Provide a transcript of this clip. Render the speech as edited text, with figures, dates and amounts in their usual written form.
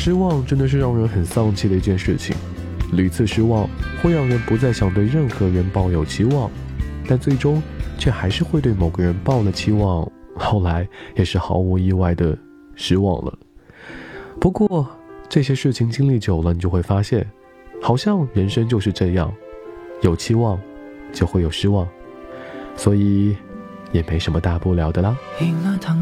失望真的是让人很丧气的一件事情，屡次失望会让人不再想对任何人抱有期望，但最终却还是会对某个人抱了期望，后来也是毫无意外的失望了。不过这些事情经历久了，你就会发现，好像人生就是这样，有期望就会有失望，所以也没什么大不了的啦。